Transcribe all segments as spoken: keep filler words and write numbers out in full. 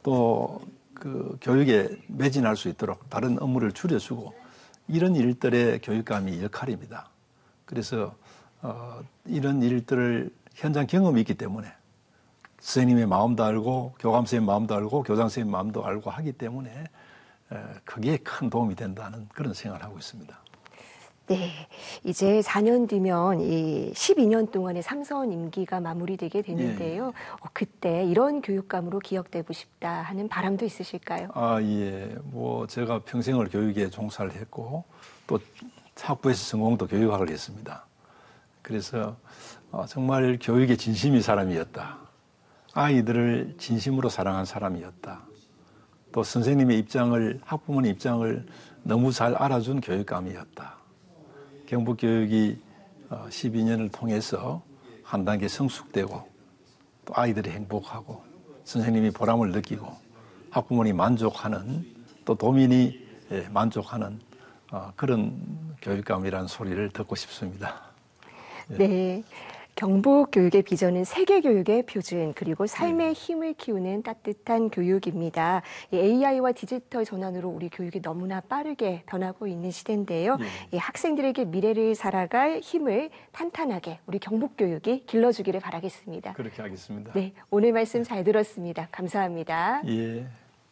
또 그 교육에 매진할 수 있도록 다른 업무를 줄여주고 이런 일들의 교육감이 역할입니다. 그래서 어, 이런 일들을 현장 경험이 있기 때문에 선생님의 마음도 알고 교감 선생님 마음도 알고 교장 선생님 마음도 알고 하기 때문에 에, 그게 큰 도움이 된다는 그런 생각을 하고 있습니다. 네, 이제 사 년 뒤면 이 십이 년 동안의 삼선 임기가 마무리되게 되는데요. 예, 예. 어, 그때 이런 교육감으로 기억되고 싶다 하는 바람도 있으실까요? 아, 예. 뭐 제가 평생을 교육에 종사를 했고 또 학부에서 전공도 교육학을 했습니다. 그래서 어, 정말 교육에 진심인 사람이었다. 아이들을 진심으로 사랑한 사람이었다. 또 선생님의 입장을, 학부모의 입장을 너무 잘 알아준 교육감이었다. 경북교육이 십이 년을 통해서 한 단계 성숙되고 또 아이들이 행복하고 선생님이 보람을 느끼고 학부모님이 만족하는 또 도민이 만족하는 그런 교육감이라는 소리를 듣고 싶습니다. 네. 경북 교육의 비전은 세계 교육의 표준 그리고 삶의 힘을 키우는 따뜻한 교육입니다. 에이아이와 디지털 전환으로 우리 교육이 너무나 빠르게 변하고 있는 시대인데요. 예. 학생들에게 미래를 살아갈 힘을 탄탄하게 우리 경북 교육이 길러주기를 바라겠습니다. 그렇게 하겠습니다. 네, 오늘 말씀 잘 들었습니다. 감사합니다. 예.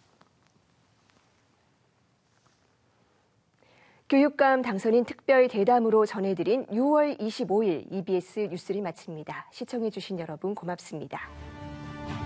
교육감 당선인 특별 대담으로 전해드린 유월 이십오일 이비에스 뉴스를 마칩니다. 시청해주신 여러분 고맙습니다.